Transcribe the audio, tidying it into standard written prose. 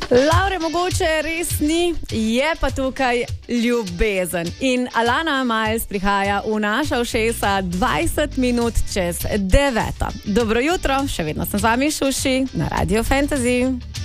Laure mogoče res ni, je pa tukaj ljubezen. In Alana Miles prihaja v naša ušesa 20 minut čez 9. Dobro jutro, še vedno sem z vami Šuši na Radio Fantasy.